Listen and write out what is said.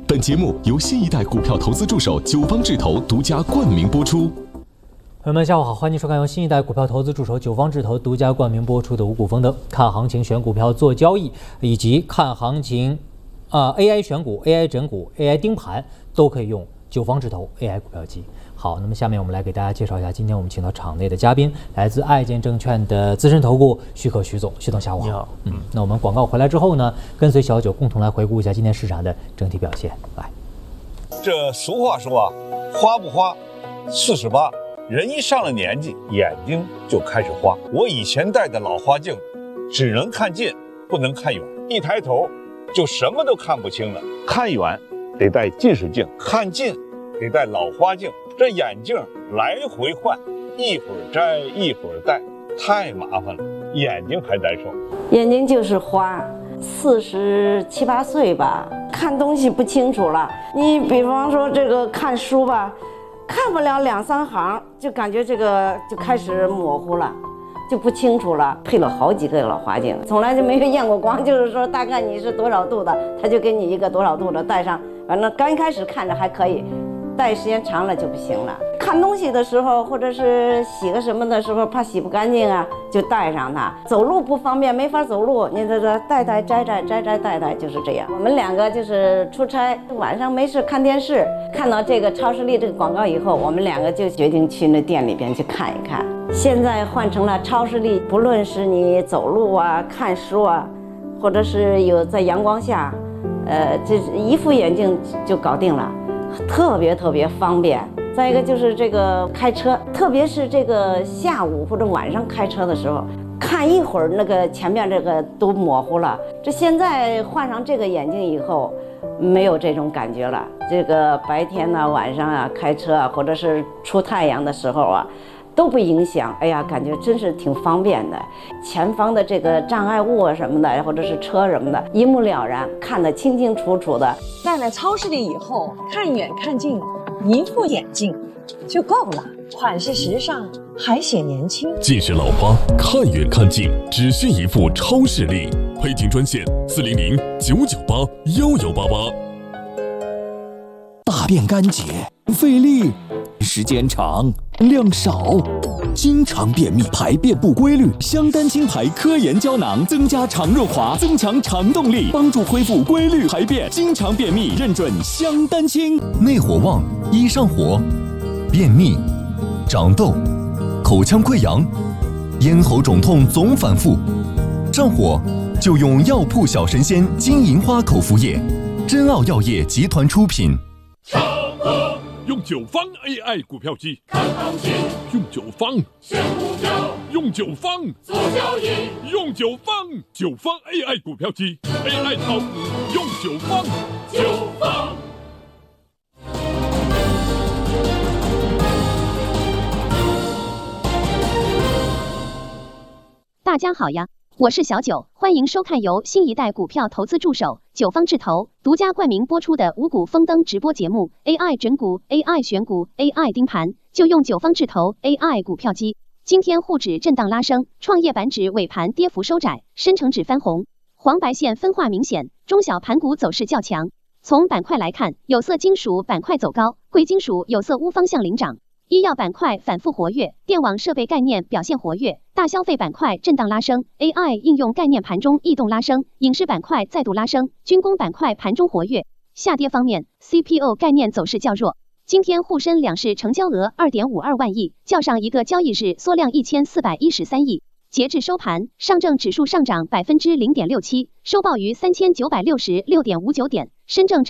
本节目由新一代股票投资助手九方智投独家冠名播出。 朋友们，下午好，欢迎收看由新一代股票投资助手九方智投独家冠名播出的五谷丰登，看行情选股票做交易，以及看行情AI 选股、AI 整股、AI 盯盘，都可以用九方智投 AI 股票机。好，那么下面我们来给大家介绍一下，今天我们请到场内的嘉宾，来自爱建证券的资深投顾徐可徐总，徐总下午好。 你好。 那我们广告回来之后呢，跟随小九共同来回顾一下今天市场的整体表现。来， 这俗话说啊，花不花48，人一上了年纪，眼睛就开始花。我以前戴的老花镜，只能看近，不能看远，一抬头就什么都看不清了。看远得戴近视镜，看近得戴老花镜，这眼镜来回换，一会儿摘一会儿戴，太麻烦了，眼睛还难受。 眼睛就是花，47、8岁吧，看东西不清楚了。你比方说这个看书吧，看不了2、3行，就感觉这个就开始模糊了，就不清楚了。配了好几个老花镜，从来就没有验过光，就是说大概你是多少度的，他就给你一个多少度的戴上。反正刚开始看着还可以，戴时间长了就不行了。看东西的时候，或者是洗个什么的时候，怕洗不干净啊，就戴上它。走路不方便，没法走路，你这戴摘戴，就是这样。我们两个就是出差，晚上没事看电视，看到这个超视力这个广告以后，我们两个就决定去那店里边去看一看。现在换成了超视力，不论是你走路啊、看书啊，或者是有在阳光下，这一副眼镜就搞定了。特别方便。再一个就是这个开车，特别是这个下午或者晚上开车的时候，看一会儿那个前面这个都模糊了。这现在换上这个眼镜以后，没有这种感觉了。这个白天呢、晚上啊开车啊，或者是出太阳的时候啊，都不影响。哎呀，感觉真是挺方便的。前方的这个障碍物啊什么的，或者是车什么的，一目了然，看得清清楚楚的。 戴了超视力以后，看远看近，一副眼镜就够了，款式时尚，还显年轻。 近视老花，看远看近，只需一副超视力。配镜专线400-998-1188。 大便干结，费力，时间长，量少，经常便秘，排便不规律。香丹清排科研胶囊增加肠润滑，增强肠动力，帮助恢复规律排便。经常便秘，认准香丹清。 内火旺，易上火，便秘、长痘、口腔溃疡、咽喉肿痛总反复，上火就用药铺小神仙金银花口服液，珍奥药业集团出品。 用九方 AI 股票机看行情， 用九方选股票， 用九方做交易， 用九方AI 股票机 AI 炒股用九方。 大家好呀，我是小九，欢迎收看由新一代股票投资助手九方智投独家冠名播出的五谷丰登直播节目 AI 整股、AI 选股、AI 盯盘，就用九方智投 AI 股票机。今天沪指震荡拉升，创业板指尾盘跌幅收窄，深成指翻红，黄白线分化明显，中小盘股走势较强。从板块来看，有色金属板块走高，贵金属有色钨方向领涨。医药板块反复活跃，电网设备概念表现活跃，大消费板块震荡拉升 ，AI 应用概念盘中异动拉升，影视板块再度拉升，军工板块盘中活跃。下跌方面 ，CPO 概念走势较弱。今天沪深两市成交额2.52万亿，较上一个交易日缩量1413亿。截至收盘，上证指数上涨0.67%，收报于3966.59点，深证成